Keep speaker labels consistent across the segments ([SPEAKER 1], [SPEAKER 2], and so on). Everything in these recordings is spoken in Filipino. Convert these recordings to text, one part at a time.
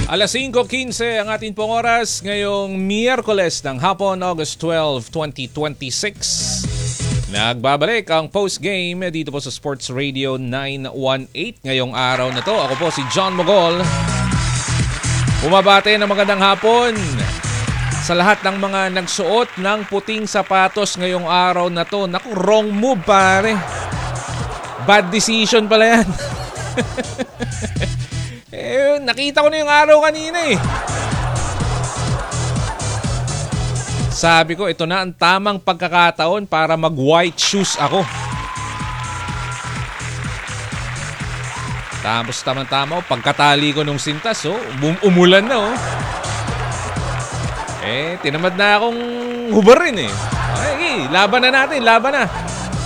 [SPEAKER 1] Alas 5:15 ang ating pong oras ngayong Miyerkules ng hapon, August 12, 2026. Nagbabalik ang post-game dito po sa Sports Radio 918 ngayong araw na to. Ako po si John Mogol. Bumabate ng magandang hapon sa lahat ng mga nagsuot ng puting sapatos ngayong araw na to. Naku, wrong move pare. Bad decision pala yan. Nakita ko na yung araw kanina eh. Sabi ko, ito na ang tamang pagkakataon para mag-white shoes ako. Tapos tama-tama, pagkatali ko nung sintas, umulan na. Tinamad na akong hubarin eh. Laban na natin, laban na.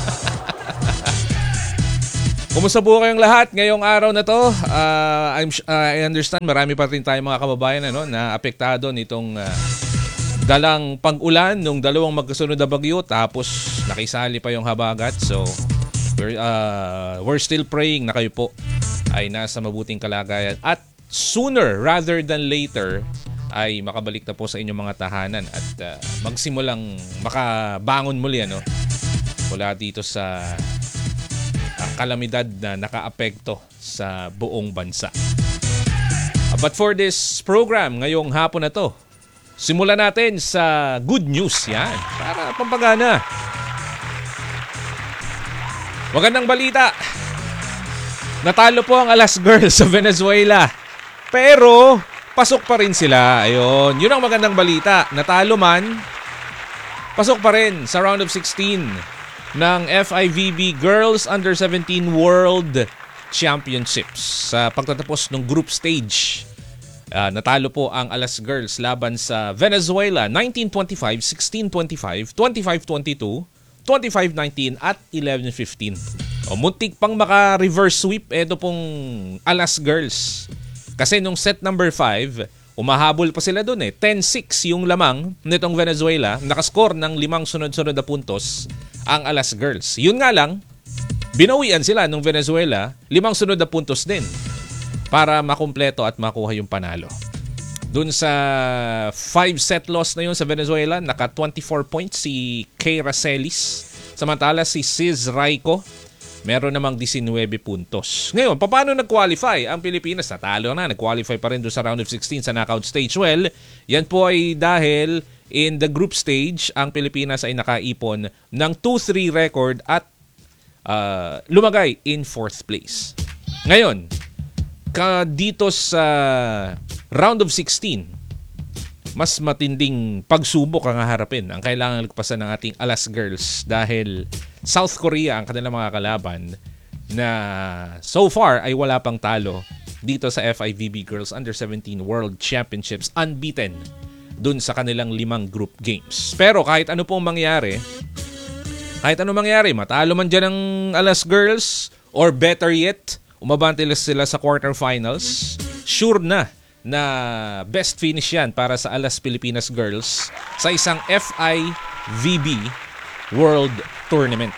[SPEAKER 1] Kumusta po kayong lahat ngayong araw na to? I understand marami pa rin tayong mga kababayan na apektado nitong dalang pag-ulan nung dalawang magkasunod na bagyo tapos nakisali pa yung habagat. So we're still praying na kayo po ay nasa mabuting kalagayan at sooner rather than later ay makabalik na po sa inyong mga tahanan at magsimulang makabangon muli mula dito sa kalamidad na nakaapekto sa buong bansa. But for this program ngayong hapon na to, simulan natin sa good news yan para pampagana. Magandang balita. Natalo po ang Alas Girls sa Venezuela. Pero pasok pa rin sila. Ayun, yun ang magandang balita. Natalo man, pasok pa rin sa round of 16 ng FIVB Girls Under 17 World Championships. Sa pagtatapos ng group stage, natalo po ang Alas Girls laban sa Venezuela 19-25, 16-25, 25-22, 25-19 at 11-15. Muntik pang maka-reverse sweep ito pong Alas Girls. Kasi nung set number 5, umahabol pa sila doon 10-6 yung lamang nitong Venezuela. Nakascore ng 5 sunod-sunod na puntos ang Alas Girls. Yun nga lang, binawian sila ng Venezuela 5 sunod na puntos din para makumpleto at makuha yung panalo. Doon sa 5-set loss na yun sa Venezuela, naka 24 points si Keira Celis. Samantala si Sis Raico, meron namang 19 puntos. Ngayon, paano nag-qualify ang Pilipinas? Natalo na, nag-qualify pa rin doon sa round of 16 sa knockout stage. Well, yan po ay dahil in the group stage, ang Pilipinas ay nakaipon ng 2-3 record at lumagay in 4th place. Ngayon, dito sa round of 16, mas matinding pagsubok ang haharapin ang kailangan lagpasan ng ating Alas Girls dahil South Korea ang kanilang mga kalaban na so far ay wala pang talo dito sa FIVB Girls Under 17 World Championships, unbeaten dun sa kanilang 5 group games. Pero kahit ano pong mangyari, matalo man dyan ng Alas Girls or better yet, umabante sila sa quarterfinals, sure na best finish yan para sa Alas Pilipinas Girls sa isang FIVB World Tournament.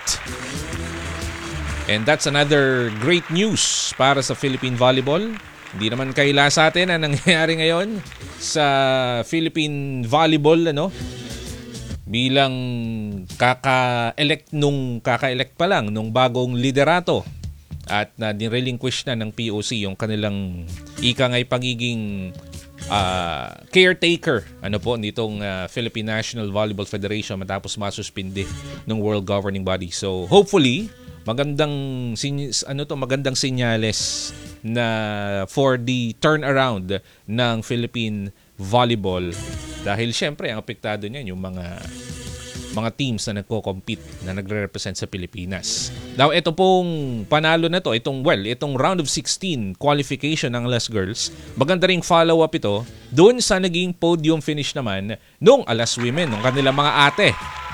[SPEAKER 1] And that's another great news para sa Philippine Volleyball. Hindi naman kaila sa atin ang nangyayari ngayon sa Philippine Volleyball bilang kaka-elect pa lang nung bagong liderato at na nirelinquish na ng POC yung kanilang ikangay pagiging caretaker nitong Philippine National Volleyball Federation matapos masuspindi ng World Governing Body. So hopefully magandang senyales na for the turnaround ng Philippine Volleyball dahil syempre ang apektado niyan yung mga teams na nagko-compete na nagre-represent sa Pilipinas. Now, ito pong panalo na to, itong round of 16 qualification ng Alas Girls, maganda ring follow-up ito doon sa naging podium finish naman nung Alas Women, nung kanilang mga ate.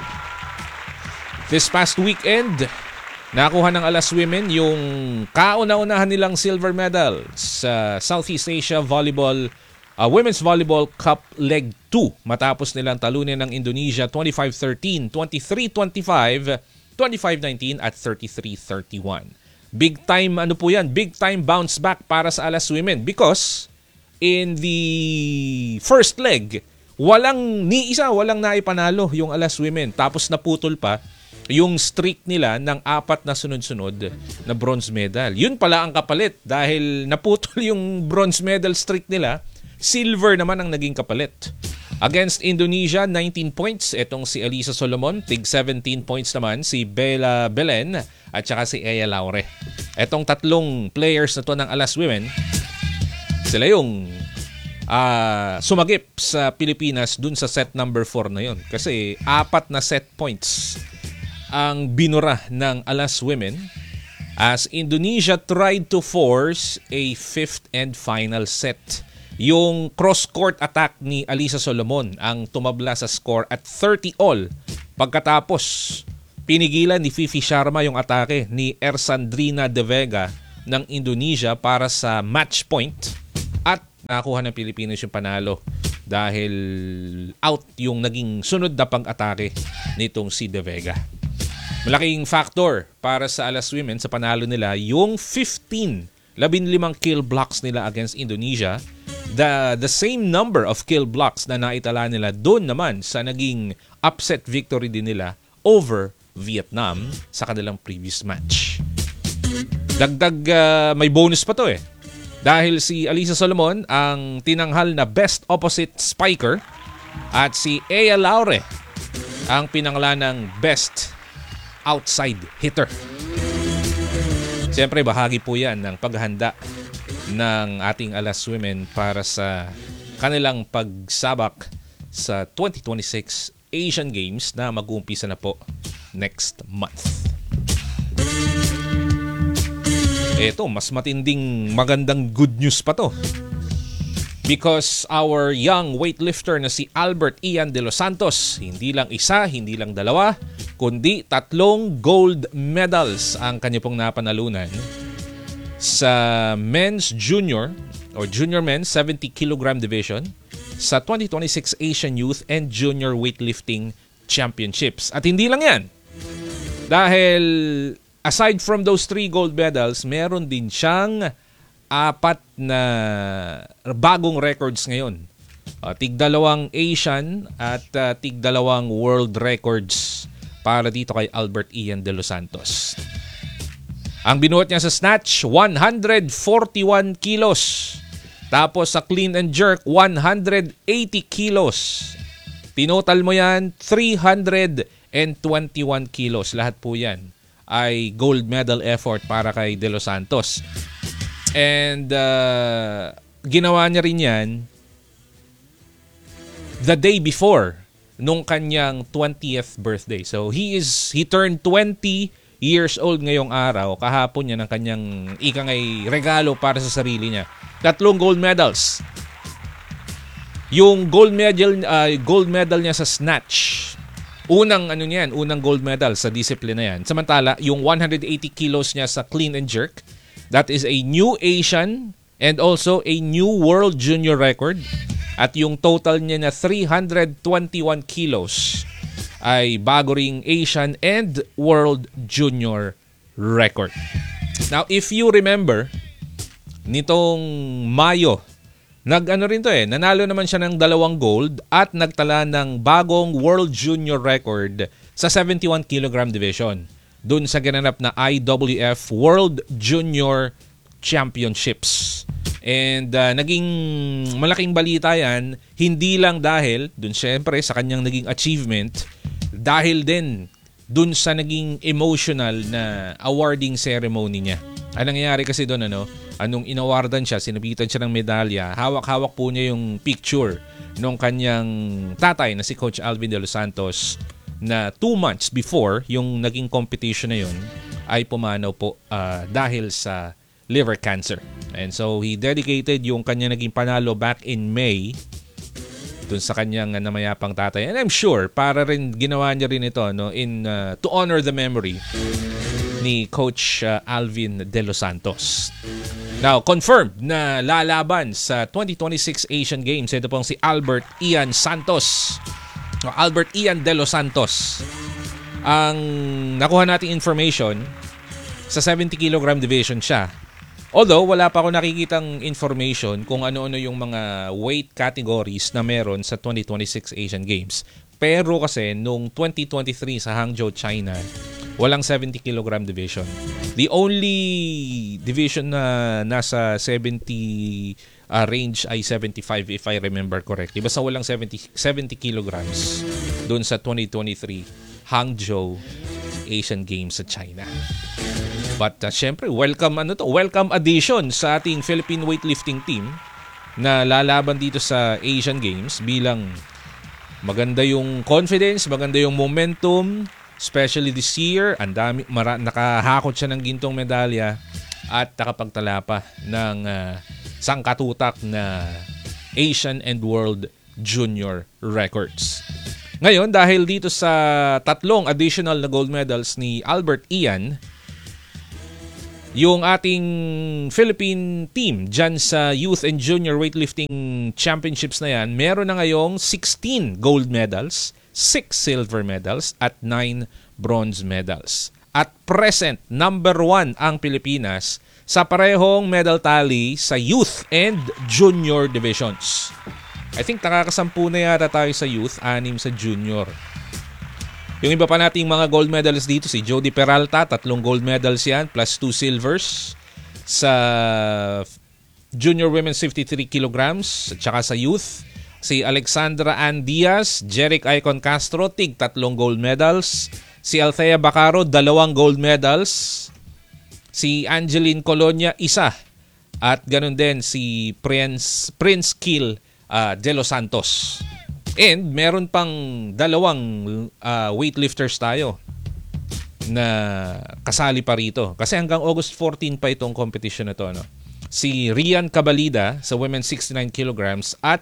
[SPEAKER 1] This past weekend, nakuha ng Alas Women yung kauna-unahan nilang silver medal sa Southeast Asia Women's Volleyball Cup Leg 2 matapos nilang talunin ng Indonesia 25-13, 23-25, 25-19 at 33-31. Big time big time bounce back para sa Alas Women because in the first leg, walang naipanalo yung Alas Women. Tapos naputol pa yung streak nila ng 4 na sunod-sunod na bronze medal. Yun pala ang kapalit dahil naputol yung bronze medal streak nila. Silver naman ang naging kapalit. Against Indonesia, 19 points. Etong si Alisa Solomon, tig 17 points naman si Bella Belen at saka si Ea Laure. Etong tatlong players na to ng Alas Women, sila yung sumagip sa Pilipinas dun sa set number 4 na yun. Kasi 4 na set points ang binura ng Alas Women as Indonesia tried to force a 5th and final set. Yung cross-court attack ni Alisa Solomon ang tumabla sa score at 30 all. Pagkatapos, pinigilan ni Fifi Sharma yung atake ni Ersandrina De Vega ng Indonesia para sa match point at nakakuha ng Pilipinas yung panalo dahil out yung naging sunod na pag-atake nitong si De Vega. Malaking factor para sa Alas Women sa panalo nila yung 15 kill blocks nila against Indonesia. The same number of kill blocks na naitala nila doon naman sa naging upset victory din nila over Vietnam sa kanilang previous match. Dagdag may bonus pa to dahil si Alisa Solomon ang tinanghal na best opposite spiker at si Ea Laure ang pinanglan ng best outside hitter. Siyempre, bahagi po yan ng paghahanda ng ating Alas Women para sa kanilang pagsabak sa 2026 Asian Games na mag-uumpisa na po next month. Eto, mas matinding magandang good news pa to. Because our young weightlifter na si Albert Ian De Los Santos, hindi lang isa, hindi lang dalawa, kundi 3 gold medals ang kanya pong napanalunan sa men's junior or junior men's 70 kg division sa 2026 Asian Youth and Junior Weightlifting Championships. At hindi lang yan. Dahil aside from those 3 gold medals, meron din siyang 4 na bagong records ngayon. Tig-2 Asian at tig-2 world records para dito kay Albert Ian De Los Santos. Ang binuhat niya sa snatch, 141 kilos. Tapos sa clean and jerk, 180 kilos. Tinotal mo yan, 321 kilos. Lahat po yan ay gold medal effort para kay De Los Santos. And ginawa niya rin yan the day before nung kanyang 20th birthday. So he turned 20 years old ngayong araw. Kahapon niya ng kanyang ikangay regalo para sa sarili niya. 3 gold medals. Yung gold medal niya sa snatch. Unang gold medal sa discipline na yan. Samantala, yung 180 kilos niya sa clean and jerk, that is a new Asian and also a new world junior record. At yung total niya na 321 kilos ay bago ring Asian and world junior record. Now, if you remember, nitong Mayo, nanalo naman siya ng 2 gold at nagtala ng bagong world junior record sa 71 kg division. Doon sa ginanap na IWF World Junior Championships. And naging malaking balita yan, hindi lang dahil, dun syempre sa kanyang naging achievement, dahil din dun sa naging emotional na awarding ceremony niya. Ang nangyayari kasi doon, anong inawardan siya, sinabitan siya ng medalya, hawak-hawak po niya yung picture nung kanyang tatay na si Coach Alvin De Los Santos na 2 months before yung naging competition na yun ay pumanaw po dahil sa liver cancer. And so he dedicated yung kanya naging panalo back in May dun sa kanyang namayapang tatay. And I'm sure para rin ginawa niya rin ito to honor the memory ni Coach Alvin De Los Santos. Now, confirmed na lalaban sa 2026 Asian Games. Ito pong si Albert Ian De Los Santos. Ang nakuha nating information, sa 70 kg division siya. Although, wala pa ako nakikitang information kung ano-ano yung mga weight categories na meron sa 2026 Asian Games. Pero kasi, nung 2023 sa Hangzhou, China, walang 70 kilogram division. The only division na nasa 70 range ay 75 if I remember correctly. Basta walang 70 kilograms doon sa 2023 Hangzhou Asian Games sa China. But syempre, welcome addition sa ating Philippine weightlifting team na lalaban dito sa Asian Games bilang maganda yung confidence, maganda yung momentum, especially this year. Nakahakot siya ng gintong medalya at nakapagtala pa ng sangkatutak na Asian and World Junior records. Ngayon, dahil dito sa 3 additional na gold medals ni Albert Ian, yung ating Philippine team dyan sa Youth and Junior Weightlifting Championships na yan, meron na ngayong 16 gold medals, 6 silver medals, at 9 bronze medals. At present, number 1 ang Pilipinas sa parehong medal tally sa Youth and Junior divisions. I think nakakasampu na yata tayo sa Youth, 6 sa Junior. Yung iba pa nating mga gold medals dito, si Jody Peralta, 3 gold medals yan, plus 2 silvers sa Junior Women's 53 kilograms, at saka sa Youth. Si Alexandra Ann Diaz, Jeric Icon Castro, tig 3 gold medals. Si Althea Bacaro, 2 gold medals. Si Angeline Colonia, 1. At ganun din si Prince Kill de los Santos. And meron pang 2 weightlifters tayo na kasali pa rito. Kasi hanggang August 14 pa itong competition na to. No? Si Rian Cabalida sa women's 69 kilograms at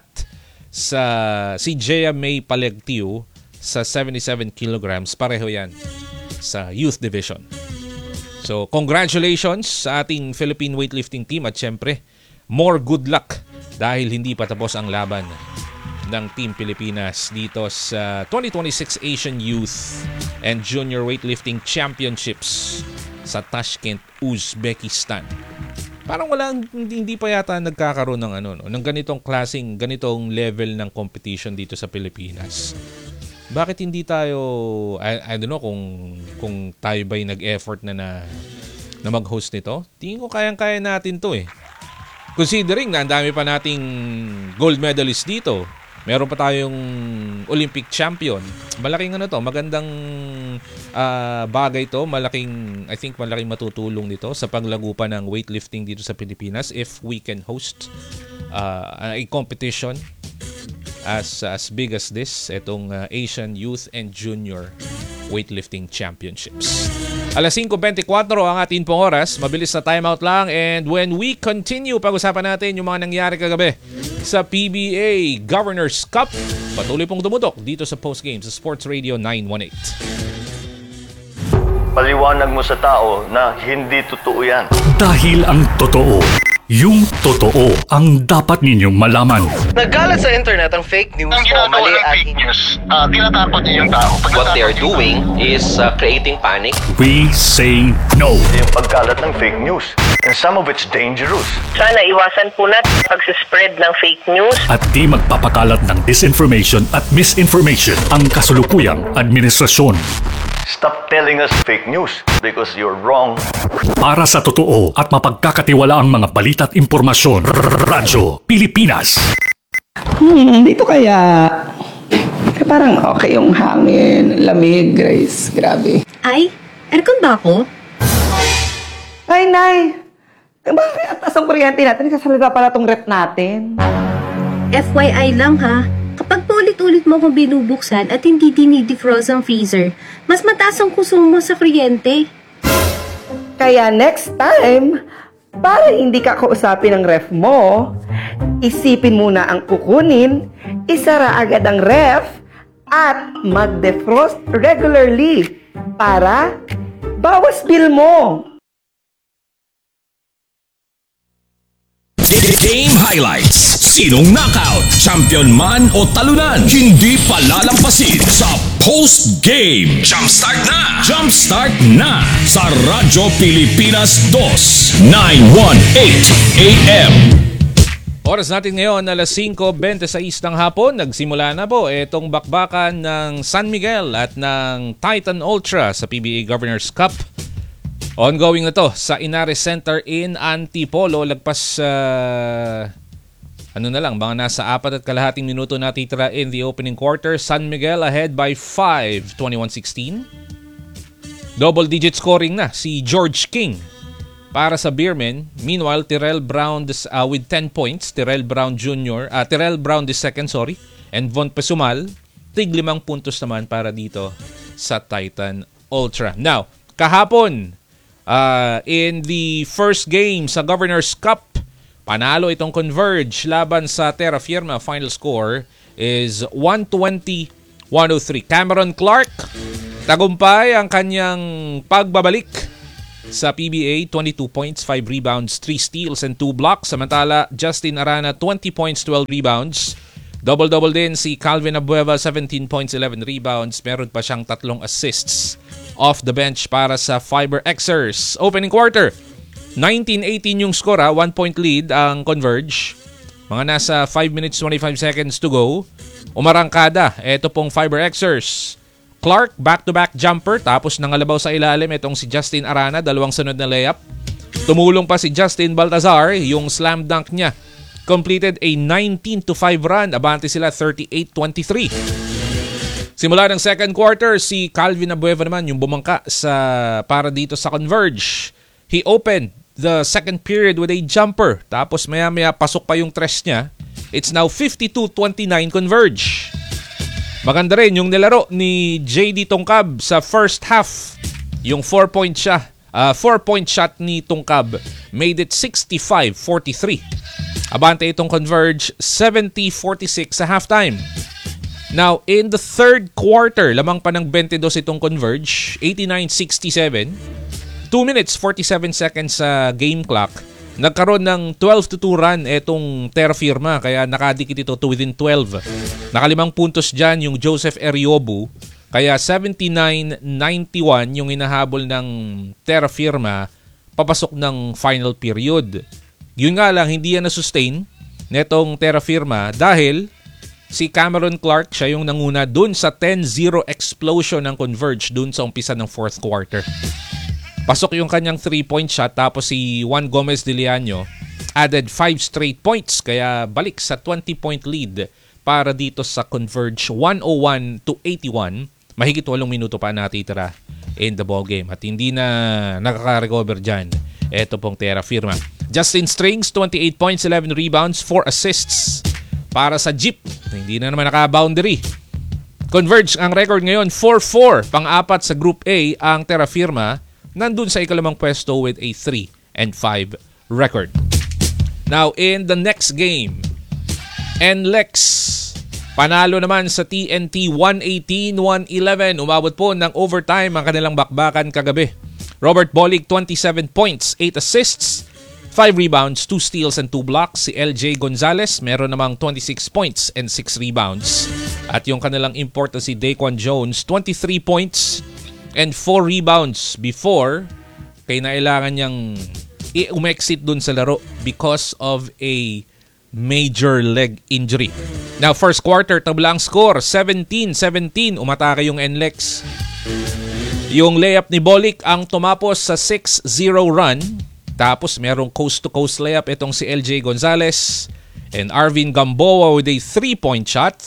[SPEAKER 1] si Jea May Palegtiu sa 77 kilograms. Pareho yan sa youth division. So congratulations sa ating Philippine weightlifting team at syempre more good luck dahil hindi pa tapos ang laban ng Team Pilipinas dito sa 2026 Asian Youth and Junior Weightlifting Championships sa Tashkent, Uzbekistan. Parang hindi pa yata nagkakaroon ng ganitong level ng competition dito sa Pilipinas. Bakit hindi tayo, I don't know kung tayo ba'y nag-effort na mag-host nito? Tingin ko kayang-kaya natin to eh. Considering na ang dami pa nating gold medalist dito, meron pa tayong Olympic champion. Magandang bagay to. I think malaking matutulong dito sa paglago pa ng weightlifting dito sa Pilipinas if we can host a competition as big as this, itong Asian Youth and Junior Weightlifting Championships. 5:24 ang ating pong oras. Mabilis na timeout lang. And when we continue, pag-usapan natin yung mga nangyari kagabi sa PBA Governors Cup. Patuloy pong tumutok dito sa Postgame sa Sports Radio 918.
[SPEAKER 2] Paliwanag mo sa tao na hindi totoo yan.
[SPEAKER 3] Dahil ang totoo, yung totoo ang dapat ninyong malaman.
[SPEAKER 4] Nagkalat sa internet ang fake news
[SPEAKER 2] Ang
[SPEAKER 4] o
[SPEAKER 2] ginagawa
[SPEAKER 4] mali
[SPEAKER 2] ng
[SPEAKER 4] at
[SPEAKER 2] fake news, tinatakot niyo yung tao.
[SPEAKER 5] What they are doing is creating panic.
[SPEAKER 3] We say no.
[SPEAKER 2] Yung pagkalat ng fake news. And some of it's dangerous.
[SPEAKER 6] Sana iwasan po natin pagsispread ng fake news.
[SPEAKER 3] At di magpapakalat ng disinformation at misinformation ang kasulukuyang administrasyon.
[SPEAKER 2] Stop telling us fake news because you're wrong.
[SPEAKER 3] Para sa totoo at mapagkakatiwalaang mga balita at impormasyon, Radyo Pilipinas.
[SPEAKER 7] Dito kaya parang okay yung hangin, lamig, Grace. Grabe.
[SPEAKER 8] Ay, aircon ba ako?
[SPEAKER 7] Ay, Nay! Bakit ang taas ang kuryente natin? Kasalita pala tong rep natin.
[SPEAKER 8] FYI lang ha, kapag paulit-ulit mo akong binubuksan at hindi dinidefrost ang freezer, mas mataas ang konsumo sa kuryente.
[SPEAKER 7] Kaya next time, para hindi ka kausapin ng ref mo, isipin muna ang kukunin, isara agad ang ref, at mag-defrost regularly para bawas bill mo.
[SPEAKER 9] Game highlights. Sinong knockout? Champion man o talunan? Hindi palalampasin sa
[SPEAKER 3] Post Game. Jumpstart na! Jumpstart na sa Radyo Pilipinas 2, 918 AM.
[SPEAKER 1] Oras natin ngayon, alas 5:26 ng hapon. Nagsimula na po itong bakbakan ng San Miguel at ng Titan Ultra sa PBA Governors Cup. Ongoing na to sa Inares Center in Antipolo. Lagpas mga nasa 4.5 minuto natitira in the opening quarter. San Miguel ahead by 5, 21-16. Double digit scoring na si George King para sa Beermen. Meanwhile, Tyrell Brown with 10 points. Tyrell Brown II, and Von Pesumal, tig 5 puntos naman para dito sa Titan Ultra. Now, kahapon, in the first game sa Governors Cup, panalo itong Converge laban sa Terra Firma. Final score is 120-103. Cameron Clark, tagumpay ang kanyang pagbabalik sa PBA, 22 points, 5 rebounds, 3 steals, and 2 blocks. Samantala, Justin Arana, 20 points, 12 rebounds. Double-double din si Calvin Abueva, 17 points, 11 rebounds. Meron pa siyang 3 assists off the bench para sa Fiber Xers. Opening quarter, 19-18 yung score, 1 point lead ang Converge. Mga nasa 5 minutes, 25 seconds to go. Umarangkada, eto pong Fiber Xers. Clark, back-to-back jumper, tapos nangalabaw sa ilalim itong si Justin Arana, 2 sunod na layup. Tumulong pa si Justin Baltazar, yung slam dunk niya completed a 19-5 run. Abante sila 38-23. Simula ng second quarter, si Calvin Abueva naman yung bumangka para dito sa Converge. He opened the second period with a jumper, tapos maya-maya pasok pa yung tres niya. It's now 52-29 Converge. Maganda rin yung nilaro ni JD Tongkab sa first half. Yung 4-point shot ni Tongkab made it 65-43. Abante itong Converge 70-46 sa halftime. Now, in the third quarter, lamang pa ng 22 itong Converge, 89-67. 2 minutes 47 seconds sa game clock. Nagkaroon ng 12-2 run etong Terra Firma, kaya nakadikit ito to within 12. Nakalimang puntos dyan yung Joseph Eriobu, kaya 79-91 yung inahabol ng Terra Firma papasok ng final period. Yun nga lang, hindi yan na-sustain netong Terra Firma dahil si Cameron Clark, siya yung nanguna dun sa 10-0 explosion ng Converge dun sa umpisa ng fourth quarter. Pasok yung kanyang 3-point shot, tapos si Juan Gomez de Leaño added 5 straight points, kaya balik sa 20-point lead para dito sa Converge, 101-81. Mahigit 8 minuto pa natitira in the ball game at hindi na nakaka-recover dyan. Ito pong Terra Firma. Justin Strings, 28 points, 11 rebounds, 4 assists para sa Jeep. Hindi na naman naka-boundary. Converge ang record ngayon, 4-4. Pang-apat sa Group A ang Terra Firma. Nandun sa ikalimang pwesto with a 3-5 record. Now, in the next game, NLEX panalo naman sa TNT 118-111. Umabot po ng overtime ang kanilang bakbakan kagabi. Robert Bolick, 27 points, 8 assists, 5 rebounds, 2 steals, and 2 blocks. Si LJ Gonzalez, meron namang 26 points and 6 rebounds. At yung kanilang import na si Daquan Jones, 23 points and 4 rebounds before kailangan niyang umexit dun sa laro because of a major leg injury. Now, first quarter, tablang score, 17-17. Umatake yung NLEX. Yung layup ni Bolick ang tumapos sa 6-0 run. Tapos merong coast-to-coast layup itong si LJ Gonzalez. And Arvin Gamboa with a 3-point shot,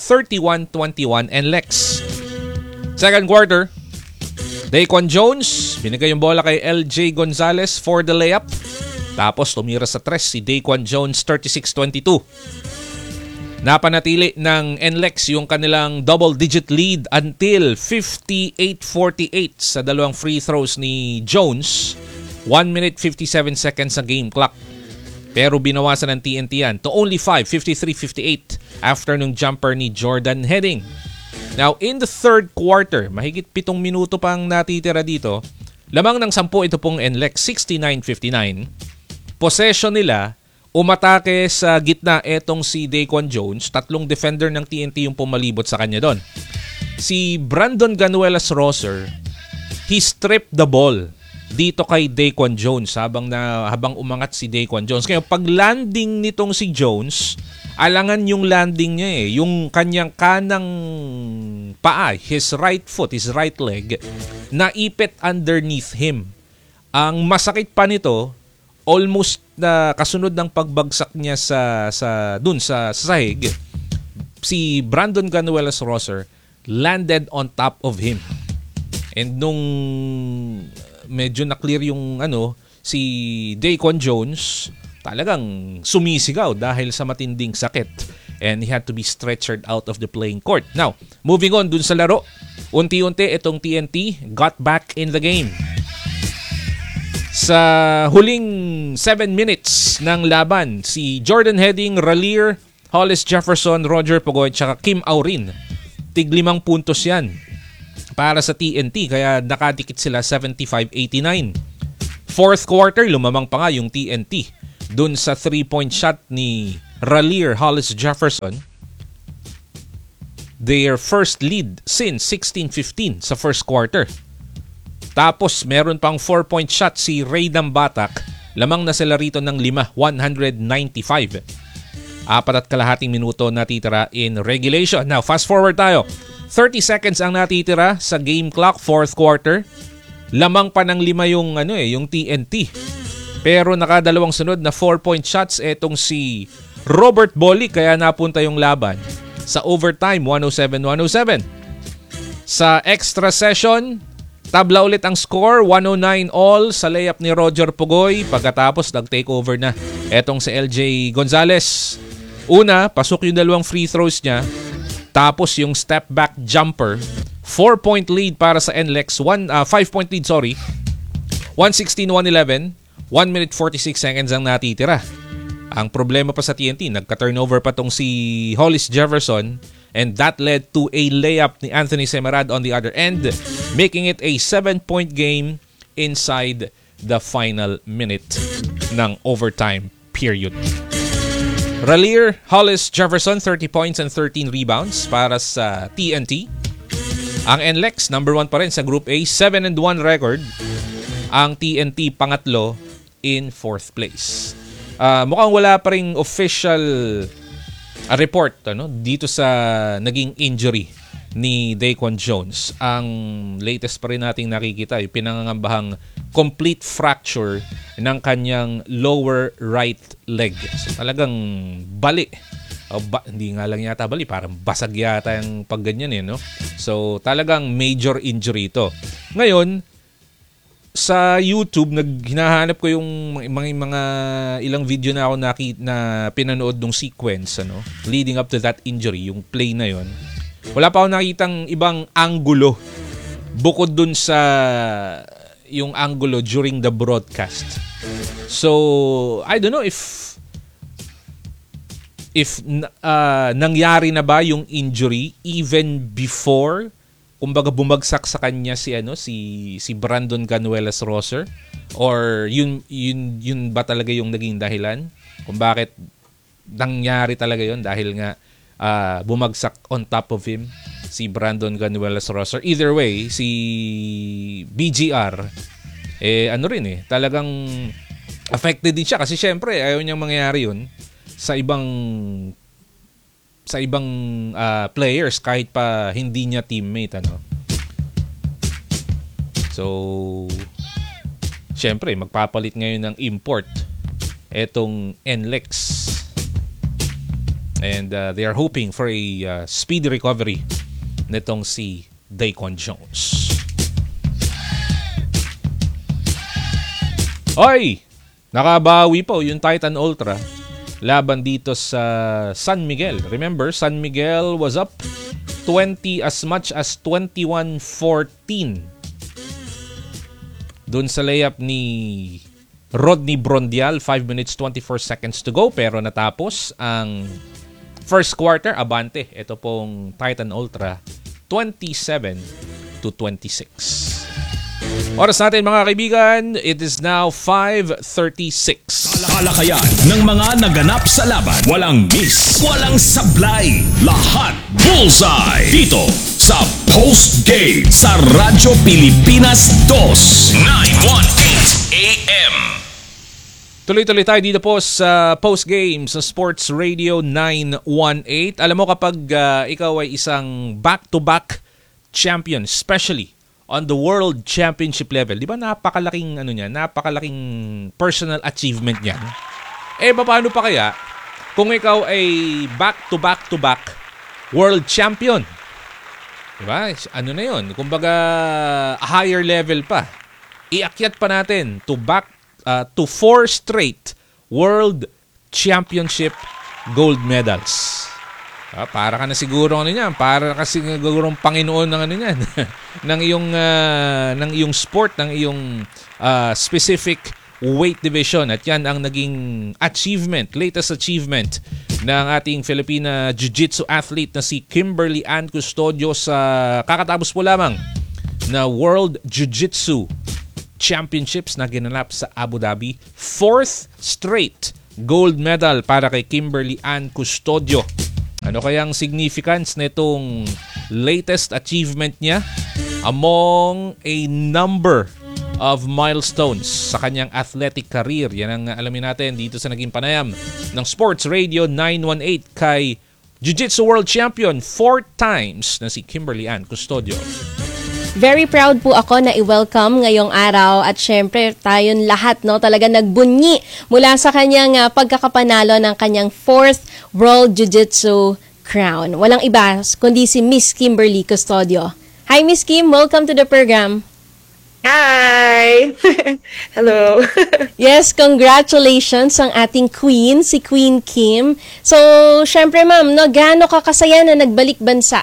[SPEAKER 1] 31-21 NLEX. Second quarter, Daquan Jones, binigay yung bola kay LJ Gonzalez for the layup. Tapos tumira sa tres si Daquan Jones, 36-22. Napanatili ng NLEX yung kanilang double-digit lead until 58-48 sa dalawang free throws ni Jones. 1 minute 57 seconds sa game clock. Pero binawasan ng TNT yan to only 5, 53-58 after nung jumper ni Jordan Heading. Now, in the third quarter, mahigit 7 minuto pang natitira dito. Lamang ng 10 ito pong NLEX, 69-59. Possession nila, umatake sa gitna etong si Daquan Jones. 3 defender ng TNT yung pumalibot sa kanya doon. si Brandon Ganuelas Rosser, he stripped the ball dito kay Daquan Jones habang umangat si Daquan Jones. Kaya pag landing nitong si Jones, alangan yung landing niya yung kanyang kanang paa, his right foot, his right leg, naipit underneath him. Ang masakit pa nito, almost na kasunod ng pagbagsak niya sa sahig, si Brandon Ganuelas Rosser landed on top of him. And nung medyo na-clear yung si Daquan Jones, talagang sumisigaw dahil sa matinding sakit. And he had to be stretchered out of the playing court. Now, moving on dun sa laro, unti-unti itong TNT got back in the game. Sa huling 7 minutes ng laban, si Jordan Heading, Ralier, Hollis Jefferson, Roger Pugoy, tsaka Kim Aurin, tig-5 puntos yan para sa TNT, kaya nakadikit sila 75-89. Fourth quarter, lumamang pa nga yung TNT dun sa 3-point shot ni Ralier, Hollis Jefferson. Their first lead since 16-15 sa first quarter. Tapos meron pang 4-point shot si Raydam Batak. Lamang na sila rito ng 5, 195. 4.5 minuto natitira in regulation. Now, fast forward tayo. 30 seconds ang natitira sa game clock, fourth quarter. Lamang pa ng 5 yung TNT. Pero nakadalawang sunod na 4-point shots etong si Robert Bolick, kaya napunta yung laban sa overtime, 107-107. Sa extra session, tabla ulit ang score, 109 all sa layup ni Roger Pugoy. Pagkatapos nag-takeover na etong si LJ Gonzalez. Una, pasok yung 2 free throws niya. Tapos yung step back jumper, 4-point lead para sa NLEX, 5-point lead, 116-111, 1 minute 46 seconds ang natitira. Ang problema pa sa TNT, nagka-turnover pa tong si Hollis Jefferson, and that led to a layup ni Anthony Semerad on the other end, making it a 7-point game inside the final minute ng overtime period. Ralier, Hollis Jefferson, 30 points and 13 rebounds para sa TNT. Ang NLEX, number 1 pa rin sa Group A, 7-1 record. Ang TNT, pangatlo in 4th place. Mukhang wala pa ring official report dito sa naging injury ni Daquan Jones. Ang latest pa rin nating nakikita, yung pinangangambahang complete fracture ng kanyang lower right leg. So talagang bali. Hindi nga lang yata bali, parang basag yata yung pagganyan So talagang major injury ito. Ngayon, sa YouTube, hinahanap ko yung mga ilang video na ako na pinanood nung sequence leading up to that injury, yung play na yon. Wala pa ako nakitang ibang anggulo bukod dun sa yung anggulo during the broadcast. So, I don't know if nangyari na ba yung injury even before kumbaga bumagsak sa kanya si Brandon Ganuelas Rosser, or yun ba talaga yung naging dahilan kung bakit nangyari talaga yun, dahil nga bumagsak on top of him si Brandon Ganuelas Rosser. Either way, si BGR talagang affected din siya kasi syempre ayaw niyang mangyari yun sa ibang players kahit pa hindi niya teammate So syempre magpapalit ngayon ng import etong NLEX, and they are hoping for a speedy recovery nitong si Daquan Jones. Oy, nakabawi po yung Titan Ultra laban dito sa San Miguel. Remember, San Miguel was up 20 as much as 21-14 dun sa layup ni Rodney Brondial, 5 minutes 24 seconds to go, pero natapos ang first quarter abante. Ito pong Titan Ultra 27-26. Oras natin mga kaibigan, it is now 5:36.
[SPEAKER 3] Kalakayan ng mga naganap sa laban. Walang miss, walang sablay. Lahat bullseye. Dito
[SPEAKER 9] sa Post Game sa Radyo Pilipinas 2 918 AM.
[SPEAKER 1] Tuloy-tuloy tayo dito po sa post-game sa Sports Radio 918. Alam mo kapag ikaw ay isang back-to-back champion, especially on the World Championship level, di ba napakalaking napakalaking personal achievement niyan. Paano pa kaya kung ikaw ay back-to-back-to-back World Champion? Di ba? Ano na yun? Kumbaga higher level pa. Iakyat pa natin to 4 straight World Championship gold medals. Para ka na siguro para ka siguro Panginoon ng niyan ng iyong sport, ng iyong specific weight division, at yan ang naging latest achievement ng ating Filipina Jiu-Jitsu athlete na si Kimberly Ann Custodio sa kakatapos po lamang na World Jiu-Jitsu Championships na ginanap sa Abu Dhabi. 4th straight gold medal para kay Kimberly Ann Custodio. Ano kayang significance nitong latest achievement niya among a number of milestones sa kanyang athletic career? Yan ang alamin natin dito sa naging panayam ng Sports Radio 918 kay Jiu-Jitsu World Champion 4 times na si Kimberly Ann Custodio.
[SPEAKER 10] Very proud po ako na i-welcome ngayong araw, at syempre tayong lahat talaga nagbunyi mula sa kanyang pagkakapanalo ng kanyang 4th World Jiu-Jitsu crown. Walang iba kundi si Miss Kimberly Custodio. Hi Miss Kim, welcome to the program.
[SPEAKER 6] Hi! Hello!
[SPEAKER 10] Yes, congratulations ang ating queen, si Queen Kim. So, syempre ma'am, gaano ka kasaya na nagbalik bansa?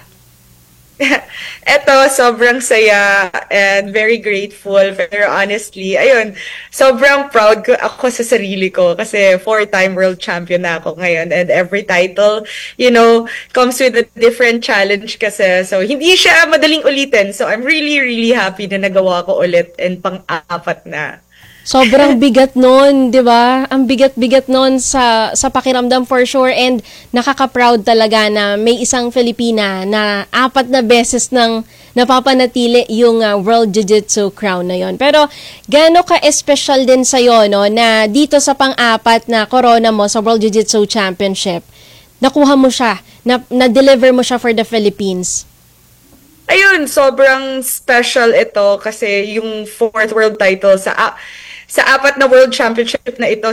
[SPEAKER 6] Eto, sobrang saya and very grateful. Pero honestly, ayun, sobrang proud ako sa sarili ko kasi 4-time world champion na ako ngayon. And every title, comes with a different challenge kasi. So, hindi siya madaling ulitin. So, I'm really, really happy na nagawa ko ulit and pang-apat na.
[SPEAKER 10] Sobrang bigat nun, di ba? Ang bigat-bigat nun sa pakiramdam for sure, and nakaka-proud talaga na may isang Filipina na 4 na beses nang napapanatili yung World Jiu-Jitsu crown na yon. Pero gaano ka-espesyal din sa'yo na dito sa pang-4 na corona mo sa World Jiu-Jitsu Championship, nakuha mo siya, na-deliver mo siya for the Philippines?
[SPEAKER 6] Ayun, sobrang special ito kasi yung 4th world title sa 4 na world championship na ito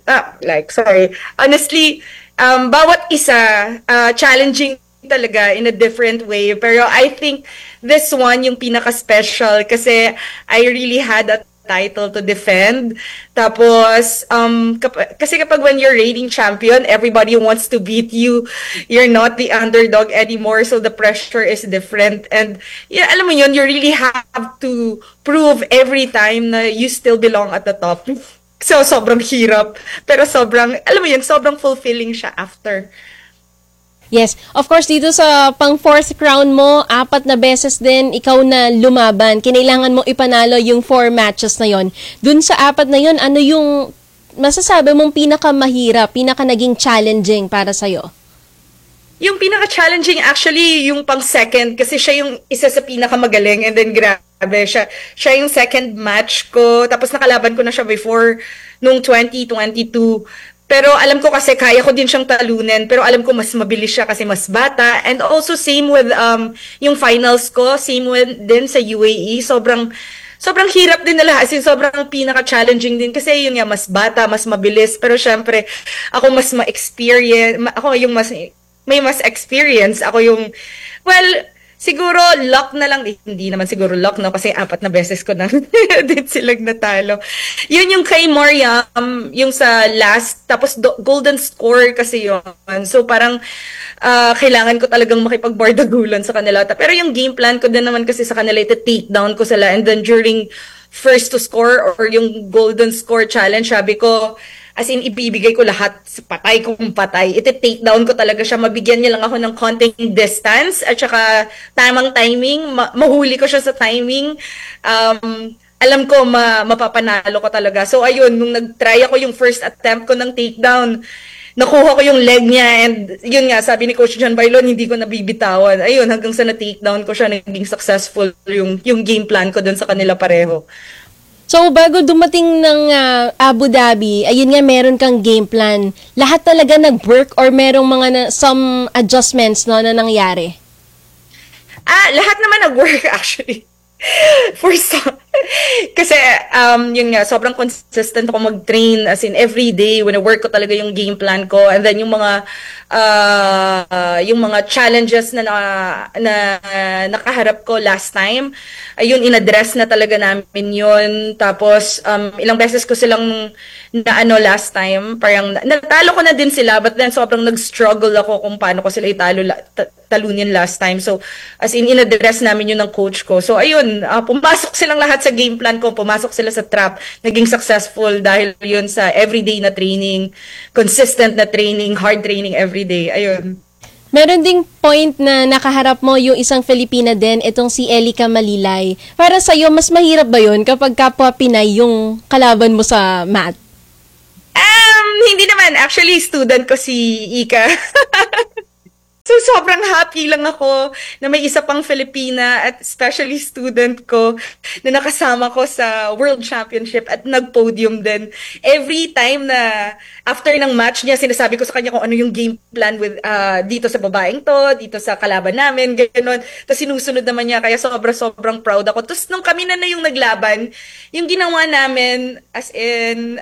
[SPEAKER 6] honestly, bawat isa challenging talaga in a different way, pero I think this one yung pinaka-special kasi I really had a title to defend. Tapos kasi kapag when you're reigning champion, everybody wants to beat you. You're not the underdog anymore, so the pressure is different. And alam mo yun, you really have to prove every time na you still belong at the top. So sobrang hirap, pero sobrang fulfilling siya after.
[SPEAKER 10] Yes. Of course, dito sa pang 4th crown mo, 4 na beses din ikaw na lumaban. Kinailangan mo ipanalo yung 4 matches na yon. Dun sa 4 na yon, ano yung masasabi mong pinakamahirap, naging challenging para sa'yo?
[SPEAKER 6] Yung pinaka-challenging actually yung pang-second kasi siya yung isa sa pinakamagaling, and then grabe, siya yung second match ko. Tapos nakalaban ko na siya before nung 2022. Pero alam ko kasi kaya ko din siyang talunin, pero alam ko mas mabilis siya kasi mas bata. And also same with yung finals ko, same with din sa UAE. Sobrang hirap din nila, as in sobrang pinaka-challenging din kasi yun nga, mas bata, mas mabilis. Pero syempre, ako mas ma-experience, ako yung may mas experience. Ako yung, siguro luck na lang, hindi naman siguro luck, kasi 4 na beses ko na din silang natalo. Yun yung kay Mariam, yung sa last, tapos golden score kasi yun. So parang kailangan ko talagang makipagbardagulan sa kanila. Pero yung game plan ko din naman kasi sa kanila, iti-take down ko sila. And then during first to score or yung golden score challenge, sabi ko, as in, ibibigay ko lahat, patay kung patay. Iti-take down ko talaga siya. Mabigyan niya lang ako ng konting distance at saka tamang timing. Mahuli ko siya sa timing. Alam ko, mapapanalo ko talaga. So, ayun, nung nag-try ako yung first attempt ko ng takedown, nakuha ko yung leg niya, and yun nga, sabi ni Coach John Bailon, hindi ko nabibitawan. Ayun, hanggang sa na-takedown ko siya, naging successful yung game plan ko dun sa kanila pareho.
[SPEAKER 10] So, bago dumating ng Abu Dhabi, ayun nga, meron kang game plan. Lahat talaga nag-work or merong some adjustments no, na nangyari?
[SPEAKER 6] Lahat naman nag-work actually. Kasi, yun nga, sobrang consistent ako mag-train, as in every day, work ko talaga yung game plan ko, and then yung mga challenges na nakaharap ko last time, ayun, in-address na talaga namin yun. Tapos, ilang beses ko silang last time, parang natalo ko na din sila, but then sobrang nag-struggle ako kung paano ko sila talunin last time. So, as in-address namin yun ng coach ko. So, ayun, pumasok silang lahat sa game plan ko, pumasok sila sa trap, naging successful dahil yun sa everyday na training, consistent na training, hard training everyday. Ayun.
[SPEAKER 10] Meron ding point na nakaharap mo yung isang Filipina din, itong si Elika Malilay. Para sa'yo, mas mahirap ba yun kapag kapwa Pinay yung kalaban mo sa mat?
[SPEAKER 6] Hindi naman. Actually, student ko si Ika. So, sobrang happy lang ako na may isa pang Filipina at especially student ko na nakasama ko sa World Championship at nag-podium din. Every time na after ng match niya, sinasabi ko sa kanya kung ano yung game plan with dito sa babaeng to, dito sa kalaban namin, gano'n. Tapos sinusunod naman niya, kaya sobrang proud ako. Tapos nung kami na yung naglaban, yung ginawa namin, as in,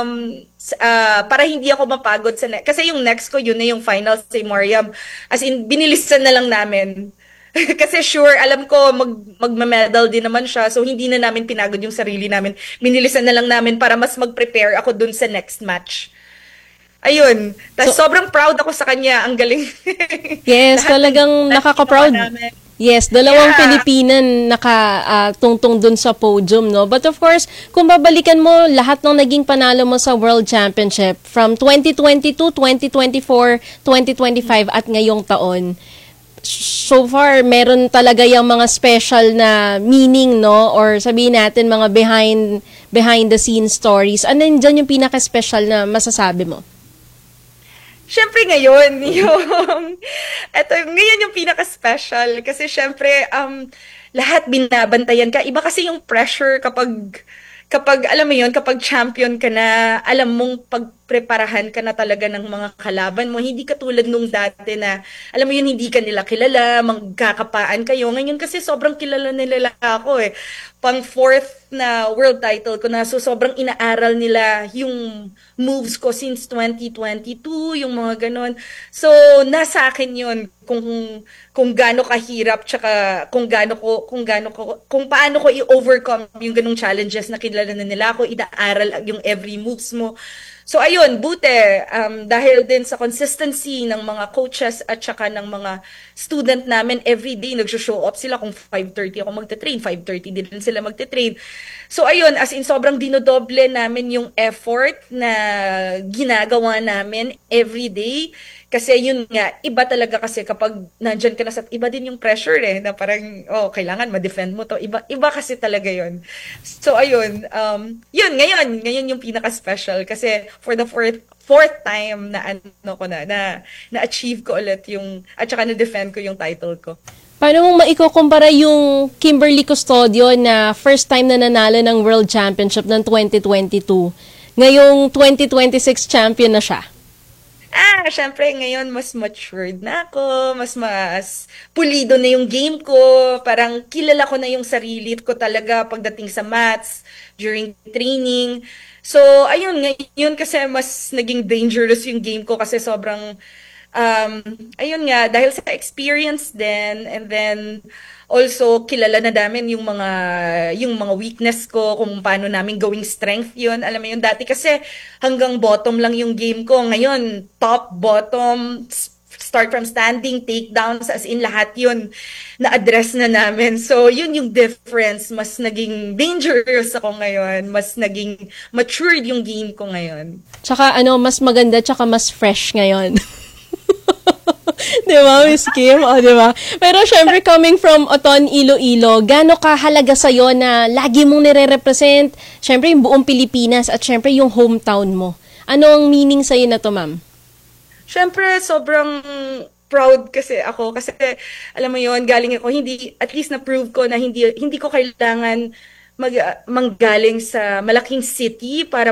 [SPEAKER 6] para hindi ako mapagod sa kasi yung next ko, yun na yung final si Mariam. As in, binilisan na lang namin. Kasi sure, alam ko magma-medal din naman siya. So, hindi na namin pinagod yung sarili namin. Binilisan na lang namin para mas mag-prepare ako dun sa next match. Ayun. Tapos sobrang proud ako sa kanya. Ang galing.
[SPEAKER 10] Yes, talagang nakaka-proud. Yes, dalawang Pilipina nakatungtong dun sa podium, no? But of course, kung babalikan mo lahat ng naging panalo mo sa World Championship from 2022, 2024, 2025 at ngayong taon, so far, meron talaga yung mga special na meaning, no? Or sabihin natin, mga behind the scenes stories. Ano dyan yung pinaka-special na masasabi mo?
[SPEAKER 6] Siyempre ngayon, ngayon yung pinaka-special. Kasi siyempre, lahat binabantayan ka. Iba kasi yung pressure kapag alam mo yun, kapag champion ka na, alam mong pagpreparahan ka na talaga ng mga kalaban mo. Hindi katulad nung dati na, alam mo yun, hindi ka nila kilala, magkakapaan kayo. Ngayon kasi sobrang kilala nila ako eh. Pang 4th na world title ko na, so sobrang inaaral nila yung moves ko since 2022, yung mga ganon. So, nasa akin yun kung gaano kahirap, tsaka kung paano ko i-overcome yung ganong challenges na kilala na nila ako, inaaral yung every moves mo. So ayun, buti, dahil din sa consistency ng mga coaches at saka ng mga student namin, everyday nag-show up sila. Kung 5:30 ako magte-train, 5:30 din sila magte-train. So ayun, as in sobrang dinodoble namin yung effort na ginagawa namin everyday. Kasi yun nga, iba talaga kasi kapag nandyan ka na sa, iba din yung pressure na parang, kailangan ma-defend mo to. Iba kasi talaga yun. So ayun, ngayon yung pinaka-special kasi for the fourth time na na-achieve ko ulit yung, at saka na-defend ko yung title ko.
[SPEAKER 10] Paano mong maikukumpara yung Kimberly Custodio na first time na nanalo ng World Championship ng 2022? Ngayong 2026 champion na siya.
[SPEAKER 6] Syempre ngayon mas matured na ako, mas pulido na yung game ko, parang kilala ko na yung sarili ko talaga pagdating sa maths, during training. So, ayun, ngayon kasi mas naging dangerous yung game ko kasi sobrang, ayun nga, dahil sa experience din, and then also kilala na namin yung mga weakness ko, kung paano namin gawing strength yun. Alam mo yun, dati kasi hanggang bottom lang yung game ko. Ngayon, top, bottom, start from standing, takedowns, as in lahat yun na-address na namin. So, yun yung difference. Mas naging dangerous ako ngayon. Mas naging matured yung game ko ngayon.
[SPEAKER 10] Tsaka mas maganda, tsaka mas fresh ngayon. Di ba, Miss Kim? Di ba? Pero syempre, coming from Oton, Iloilo, gaano kahalaga sa'yo na lagi mong nire-represent, syempre, yung buong Pilipinas at syempre, yung hometown mo? Ano ang meaning sa'yo na to, ma'am?
[SPEAKER 6] Syempre, sobrang proud kasi ako kasi alam mo yon, galing ako, hindi, at least na-prove ko na hindi ko kailangan manggaling sa malaking city para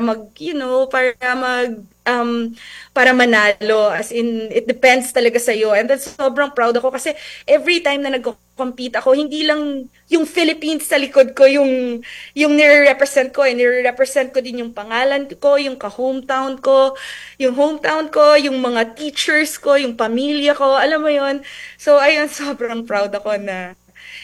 [SPEAKER 6] para manalo, as in it depends talaga sa iyo. And that's sobrang proud ako kasi every time na nagko-compete ako, hindi lang yung Philippines sa likod ko yung nire-represent ko, nire-represent ko din yung pangalan ko, yung hometown ko, yung mga teachers ko, yung pamilya ko, alam mo yon. So ayun, sobrang proud ako na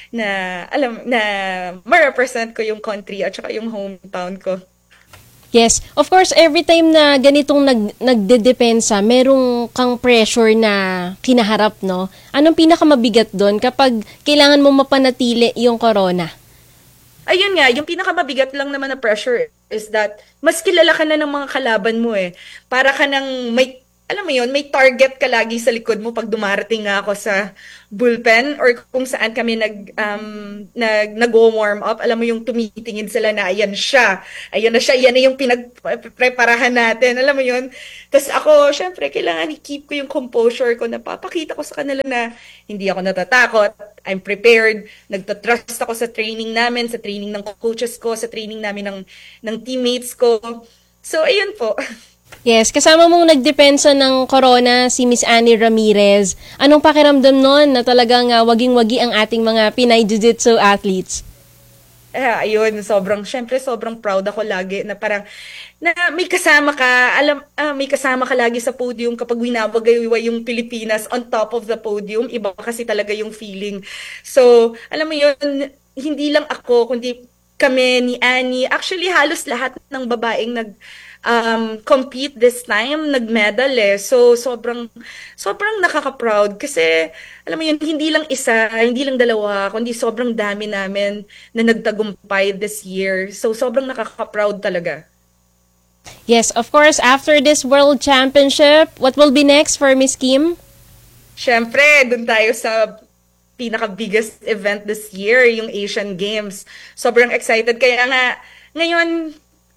[SPEAKER 6] ma-represent ko yung country at saka yung hometown ko.
[SPEAKER 10] Yes, of course, every time na ganitong nagdedepensa, merong kang pressure na kinaharap, no? Anong pinakamabigat doon kapag kailangan mo mapanatili yung corona?
[SPEAKER 6] Ayun nga, yung pinakamabigat lang naman na pressure is that mas kilala ka na ng mga kalaban mo eh. Para ka nang alam mo yun, may target ka lagi sa likod mo pag dumarating nga ako sa bullpen or kung saan kami nag-warm up. Alam mo yung tumitingin sila na ayan na siya, yan na yung pinagpreparahan natin. Alam mo yun? Tapos ako, syempre, kailangan i-keep ko yung composure ko, napapakita ko sa kanila na hindi ako natatakot, I'm prepared, nagtatrust ako sa training namin, sa training ng coaches ko, sa training namin ng teammates ko. So, ayun po.
[SPEAKER 10] Yes, kasama mong nagdepensa ng corona si Miss Annie Ramirez. Anong pakiramdam nun na talagang waging-wagi ang ating mga Pinay Jiu-Jitsu athletes?
[SPEAKER 6] Ayun, syempre sobrang proud ako lagi na parang na may kasama ka, may kasama ka lagi sa podium kapag winawagayway yung Pilipinas on top of the podium. Iba kasi talaga yung feeling. So, alam mo yun, hindi lang ako, kundi kami ni Annie, actually halos lahat ng babaeng compete this time, nag-medal eh. So, sobrang nakaka-proud kasi, alam mo yun, hindi lang isa, hindi lang dalawa, kundi sobrang dami namin na nagtagumpay this year. So, sobrang nakaka-proud talaga.
[SPEAKER 10] Yes, of course, after this World Championship, what will be next for Miss Kim?
[SPEAKER 6] Syempre, dun tayo sa pinaka-biggest event this year, yung Asian Games. Sobrang excited. Kaya nga, ngayon,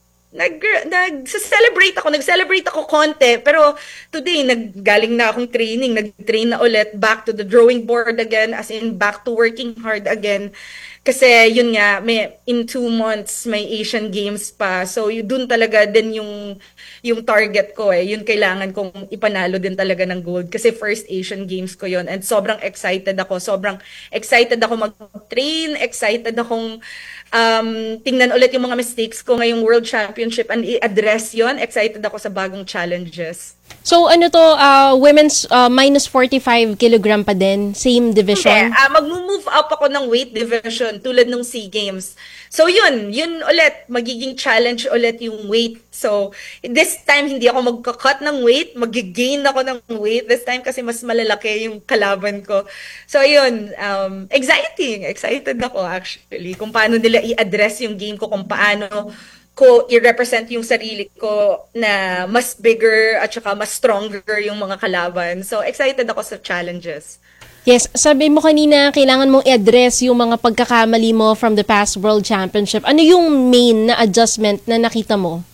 [SPEAKER 6] nag-celebrate ako konti, pero today naggaling na akong training, nag-train na ulit, back to the drawing board again, as in back to working hard again. Kasi yun nga, in 2 months may Asian Games pa. So dun talaga din yung target ko eh. Yun kailangan kong ipanalo din talaga ng gold kasi first Asian Games ko yun. And sobrang excited ako mag-train, excited akong tingnan ulit yung mga mistakes ko ngayong World Championship and i-address yon. Excited ako sa bagong challenges.
[SPEAKER 10] So ano to, women's minus 45 kilogram pa din, same division?
[SPEAKER 6] Hindi, mag-move up ako ng weight division tulad ng SEA Games. So yun ulit, magiging challenge ulit yung weight. So this time hindi ako magka-cut ng weight, mag-gain ako ng weight this time kasi mas malalaki yung kalaban ko. So yun, excited ako actually kung paano nila i-address yung game ko, kung paano ko i-represent yung sarili ko na mas bigger at saka mas stronger yung mga kalaban. So, excited ako sa challenges.
[SPEAKER 10] Yes, sabi mo kanina, kailangan mong i-address yung mga pagkakamali mo from the past World Championship. Ano yung main na adjustment na nakita mo?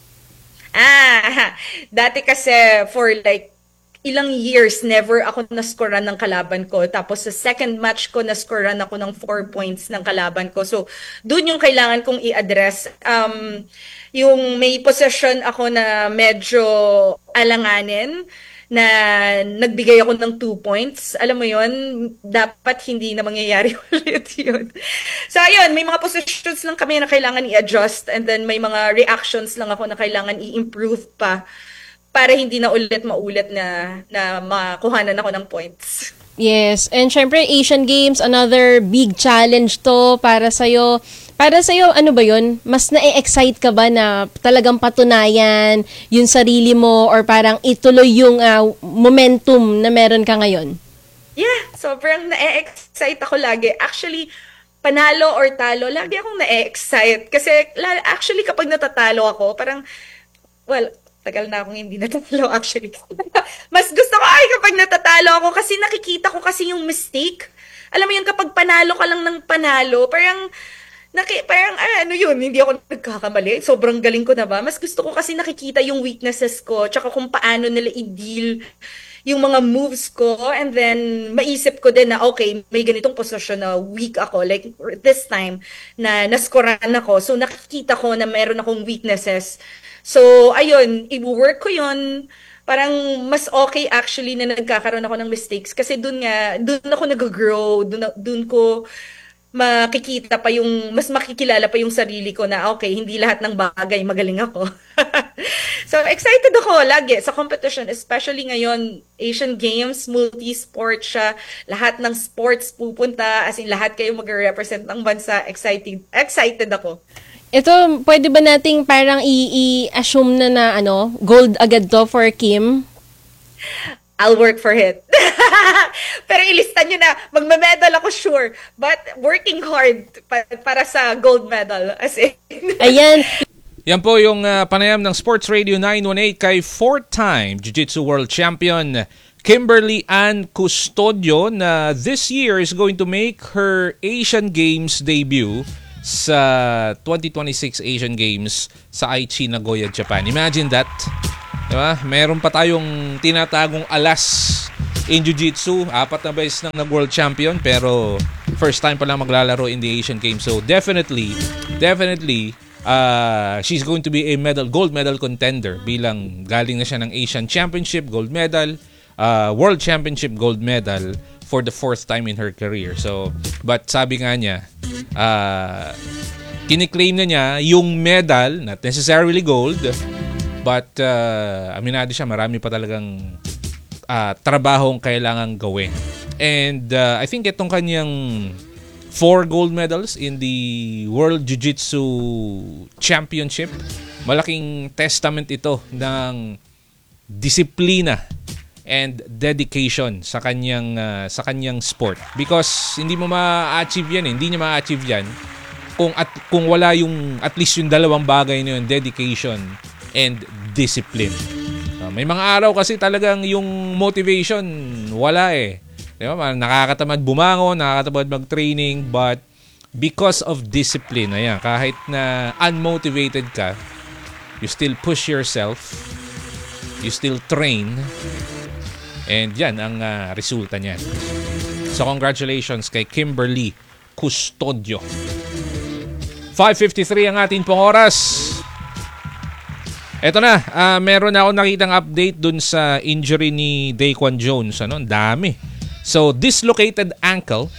[SPEAKER 6] Dati kasi for like ilang years, never ako na-scorean ng kalaban ko. Tapos sa second match ko, na-scorean ako ng 4 points ng kalaban ko. So, dun yung kailangan kong i-address. Yung may possession ako na medyo alanganin, na nagbigay ako ng 2 points. Alam mo yon, dapat hindi na mangyayari ulit yun. So, ayun, may mga possessions lang kami na kailangan i-adjust and then may mga reactions lang ako na kailangan i-improve pa para hindi na maulit na makuhanan ako ng points.
[SPEAKER 10] Yes, and syempre Asian Games, another big challenge to para sa'yo. Para sa'yo, ano ba yun? Mas na-excite ka ba na talagang patunayan yung sarili mo or parang ituloy yung momentum na meron ka ngayon?
[SPEAKER 6] Yeah, sobrang na-excite ako lagi. Actually, panalo or talo, lagi akong na-excite. Kasi actually kapag natatalo ako, parang, tagal na akong hindi natatalo actually. Mas gusto ko kapag natatalo ako kasi nakikita ko kasi yung mistake. Alam mo yun, kapag panalo ka lang ng panalo, parang hindi ako nagkakamali. Sobrang galing ko na ba? Mas gusto ko kasi nakikita yung weaknesses ko, tsaka kung paano nila i-deal yung mga moves ko, and then maisip ko din na okay, may ganitong posisyon na weak ako, like this time na naskoran ako, so nakikita ko na meron akong weaknesses. So ayun, i-work ko yun. Parang mas okay actually na nagkakaroon ako ng mistakes kasi dun ako nag-grow, dun ko makikita pa yung, mas makikilala pa yung sarili ko na okay, hindi lahat ng bagay magaling ako. So excited ako lagi sa competition, especially ngayon, Asian Games, multi-sport siya, lahat ng sports pupunta, as in lahat kayo mag-represent ng bansa, excited ako.
[SPEAKER 10] Ito, pwede ba nating parang i-assume na gold agad to for Kim?
[SPEAKER 6] I'll work for it. Pero ilista nyo na, magme-medal ako sure. But working hard para sa gold medal. As in.
[SPEAKER 10] Ayan.
[SPEAKER 1] Yan po yung panayam ng Sports Radio 918 kay 4-time Jiu-Jitsu World Champion Kimberly Ann Custodio na this year is going to make her Asian Games debut sa 2026 Asian Games sa Aichi, Nagoya, Japan. Imagine that. Diba? Meron pa tayong tinatagong alas in Jiu-Jitsu. 4 na beses nang nag-world champion pero first time pa lang maglalaro in the Asian Games. So definitely, she's going to be a gold medal contender bilang galing na siya ng Asian Championship, gold medal, World Championship, gold medal for the 4th time in her career. So, but sabi nga niya, kiniklaim na niya yung medal, not necessarily gold, but aminado siya, marami pa talagang trabahong kailangang gawin. And I think itong kanyang 4 gold medals in the World Jiu-Jitsu Championship, malaking testament ito ng disiplina and dedication sa kanyang sport. Because hindi mo ma-achieve yan, hindi niya ma-achieve yan kung wala yung at least yung dalawang bagay na yun, dedication and discipline. May mga araw kasi talagang yung motivation wala eh. Diba? Nakakatamad bumangon, nakakatamad mag-training, but because of discipline, ayan, kahit na unmotivated ka, you still push yourself, you still train, and yan ang resulta niyan. So congratulations kay Kimberly Custodio. 5:53 ang ating pong oras. Eto na, meron na ako nakitang update dun sa injury ni Daquan Jones. Ang dami. So, dislocated ankle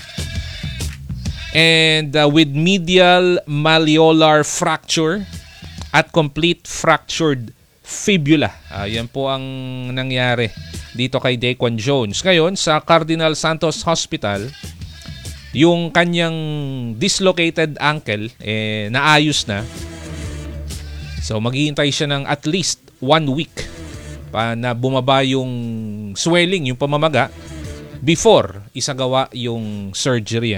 [SPEAKER 1] and with medial malleolar fracture at complete fractured fibula. Yan po ang nangyari dito kay Daquan Jones. Ngayon, sa Cardinal Santos Hospital, yung kanyang dislocated ankle, naayos na. So, maghihintay siya ng at least 1 week pa na bumaba yung swelling, yung pamamaga, before isagawa yung surgery.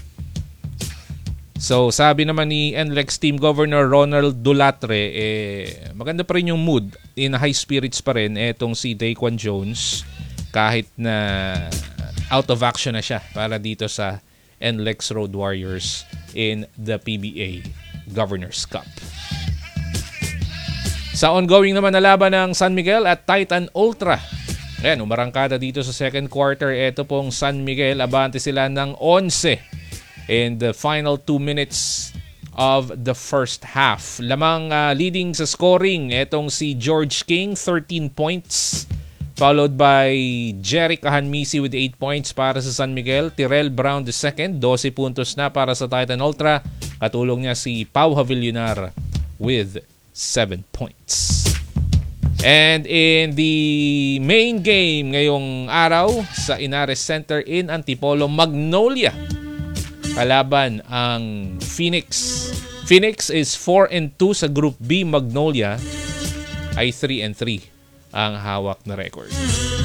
[SPEAKER 1] So, sabi naman ni NLEX Team Governor Ronald Dulatre, maganda pa rin yung mood, in high spirits pa rin etong si Daquan Jones kahit na out of action na siya para dito sa NLEX Road Warriors in the PBA Governor's Cup. Sa ongoing naman na laban ng San Miguel at Titan Ultra. Ayan, umarangkada dito sa second quarter. Ito pong San Miguel, abante sila ng 11 in the final 2 minutes of the first half. Lamang leading sa scoring, etong si George King, 13 points. Followed by Jeric Ahanmisi with 8 points para sa San Miguel. Tyrell Brown II, 12 puntos na para sa Titan Ultra. Katulong niya si Pau Havillonar with 7 points. And in the main game ngayong araw sa Inares Center in Antipolo, Magnolia kalaban ang Phoenix. Phoenix is 4-2 sa Group B. Magnolia ay 3-3 ang hawak na record.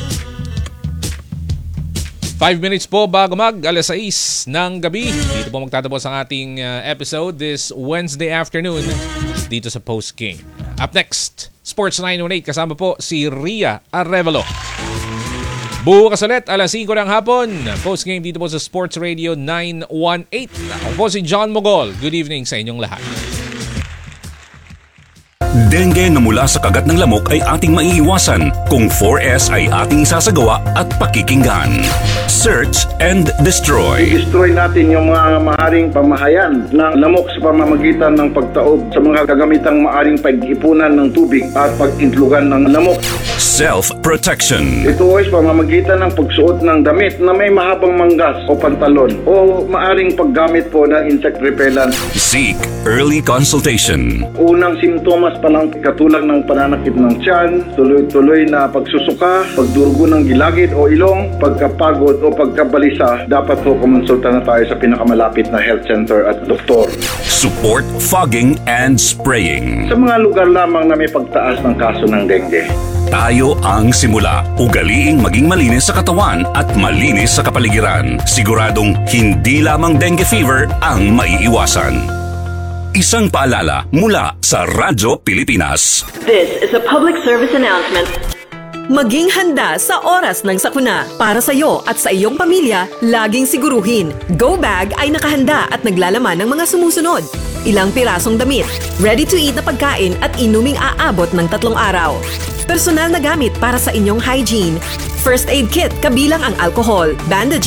[SPEAKER 1] 5 minutes po bago alas 6 ng gabi. Dito po magtatapos ang ating episode this Wednesday afternoon dito sa Post Game. Up next, Sports 918 kasama po si Ria Arevalo. Bukas ulit alas 5 ng hapon. Post Game dito po sa Sports Radio 918. Ako po si John Mogol. Good evening sa inyong lahat.
[SPEAKER 9] Dengue na mula sa kagat ng lamok ay ating maiiwasan kung 4S ay ating isasagawa at pakikinggan. Search and destroy.
[SPEAKER 11] Destroy natin yung mga maaring pamahayan ng lamok sa pamamagitan ng pagtaob sa mga kagamitang maaring pag-ipunan ng tubig at pag-intlugan ng lamok.
[SPEAKER 9] Self-protection.
[SPEAKER 11] Ito ay pamamagitan ng pagsuot ng damit na may mahabang manggas o pantalon o maaring paggamit po ng insect repellent.
[SPEAKER 9] Seek early consultation.
[SPEAKER 11] Unang simptomas pa lang katulad ng pananakit ng tiyan, tuloy-tuloy na pagsusuka, pagdurugo ng gilagid o ilong, pagkapagod o pagkabalisa, dapat po kumonsulta na tayo sa pinakamalapit na health center at doktor.
[SPEAKER 9] Support fogging and spraying.
[SPEAKER 11] Sa mga lugar lamang na may pagtaas ng kaso ng dengue.
[SPEAKER 9] Tayo ang simula. Ugaliing maging malinis sa katawan at malinis sa kapaligiran. Siguradong hindi lamang dengue fever ang maiiwasan. Isang paalala mula sa Radyo Pilipinas.
[SPEAKER 12] This is a public service announcement.
[SPEAKER 13] Maging handa sa oras ng sakuna. Para sa iyo at sa iyong pamilya, laging siguruhin. Go Bag ay nakahanda at naglalaman ng mga sumusunod. Ilang pirasong damit, ready-to-eat na pagkain at inuming aabot ng 3 araw. Personal na gamit para sa inyong hygiene. First aid kit kabilang ang alcohol, bandage